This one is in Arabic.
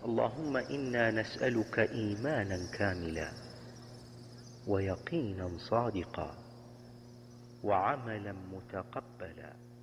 اللهم إنا نسألك إيمانا كاملا، ويقينا صادقا، وعملا متقبلا،